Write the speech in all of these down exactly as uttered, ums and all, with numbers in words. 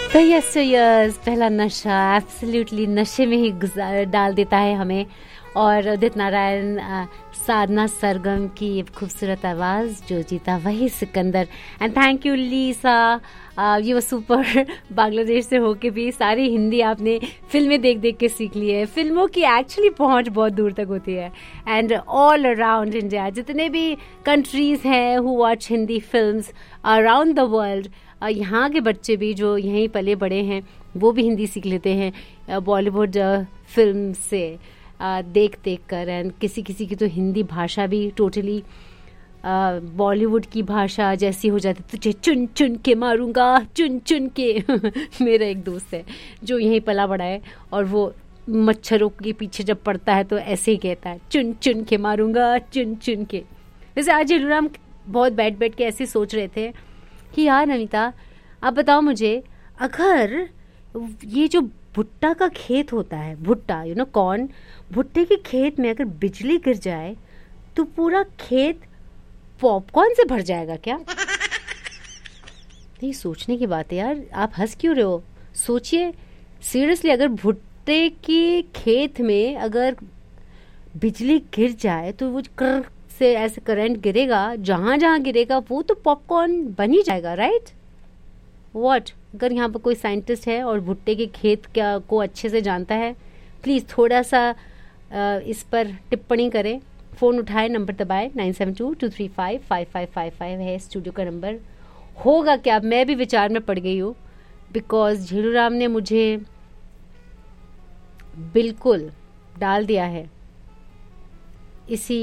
तो yes yes पहला नशा एब्सोल्युटली नशे में ही गुजार डाल देता है हमें। और उदित नारायण, साधना सरगम की खूबसूरत आवाज़, जो जीता वही सिकंदर। एंड थैंक यू लीसा, ये वो सुपर। बांग्लादेश से होके भी सारी हिंदी आपने फिल्में देख देख के सीख ली है। फिल्मों की एक्चुअली पहुंच बहुत दूर तक होती है। एंड ऑल अराउंड इंडिया जितने भी कंट्रीज हैं who watch Hindi films around the world, यहाँ के बच्चे भी जो यहीं पले बड़े हैं वो भी हिंदी सीख लेते हैं बॉलीवुड फिल्म से देख देख कर। एंड किसी किसी की तो हिंदी भाषा भी टोटली बॉलीवुड की भाषा जैसी हो जाती, तुझे चुन चुन के मारूंगा चुन चुन के। मेरा एक दोस्त है जो यहीं पला बड़ा है और वो मच्छरों के पीछे जब पड़ता है तो ऐसे ही कहता है, चुन चुन के मारूंगा चुन चुन के। वैसे आज हम बहुत बैठ बैठ के ऐसे सोच रहे थे कि यार नमिता, आप बताओ मुझे, अगर ये जो भुट्टा का खेत होता है, भुट्टा यू नो कॉर्न, भुट्टे के खेत में अगर बिजली गिर जाए तो पूरा खेत पॉपकॉर्न से भर जाएगा क्या? ये सोचने की बात है यार। आप हंस क्यों रहे हो? सोचिए सीरियसली, अगर भुट्टे के खेत में अगर बिजली गिर जाए तो वो कर से ऐसे करंट गिरेगा, जहां जहां गिरेगा वो तो पॉपकॉर्न बन ही जाएगा, राइट? व्हाट? अगर यहाँ पर कोई साइंटिस्ट है और भुट्टे के खेत क्या को अच्छे से जानता है, प्लीज़ थोड़ा सा इस पर टिप्पणी करें। फ़ोन उठाए, नंबर दबाए, nine seven to to three five five five five five है स्टूडियो का नंबर। होगा क्या? मैं भी विचार में पड़ गई हूँ, बिकॉज झीलू राम ने मुझे बिल्कुल डाल दिया है इसी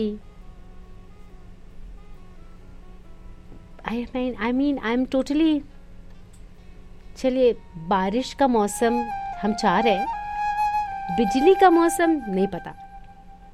I mean I mean I am totally. चलिए, बारिश का मौसम हम चाह रहे हैं, बिजली का मौसम नहीं पता।